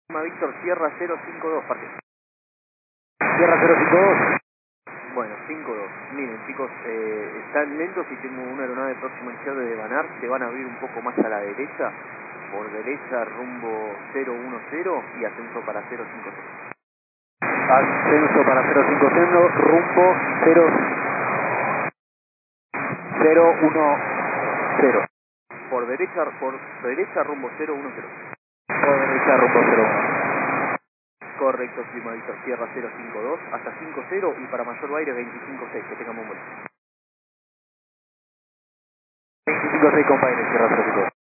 Víctor, Sierra 052, parte. Sierra 052. Bueno, 52. Miren chicos, están lentos y tengo una aeronave próxima a izquierda de Banar. Se van a abrir un poco más a la derecha. Por derecha rumbo 010 y ascenso para 050. Ascenso para 050, rumbo 010. Por derecha rumbo 010. Por derecha rumbo 01. Correcto, Clima Víctor, Sierra 052 hasta 50 y para mayor baile 256. Que tengamos un buen. 25-6 con Baile, Sierra 052.